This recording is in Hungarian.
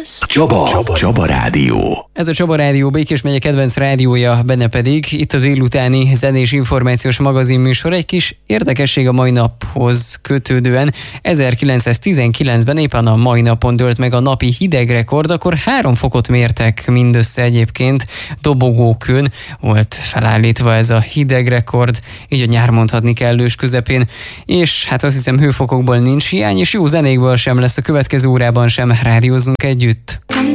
az? Csaba Rádió. Ez a Csaba Rádió, Békés megye kedvenc rádiója, benne pedig itt az délutáni zenés információs magazinműsor. Egy kis érdekesség a mai naphoz kötődően. 1919-ben éppen a mai napon dőlt meg a napi hidegrekord, akkor 3 fokot mértek mindössze egyébként. Dobogókön volt felállítva ez a hidegrekord, így a nyár mondhatni kellős közepén. És hát azt hiszem hőfokokból nincs hiány, és jó zenékből sem lesz a következő órában sem, rádiózunk együtt.